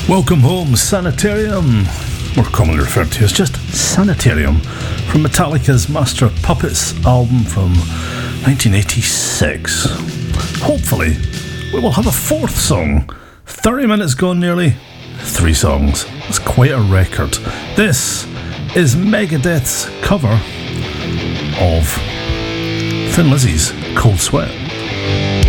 Welcome home, Sanitarium, more commonly referred to as just Sanitarium, from Metallica's Master of Puppets album from 1986. Hopefully, we will have a fourth song. 30 minutes gone nearly, 3 songs. That's quite a record. This is Megadeth's cover of Thin Lizzy's Cold Sweat.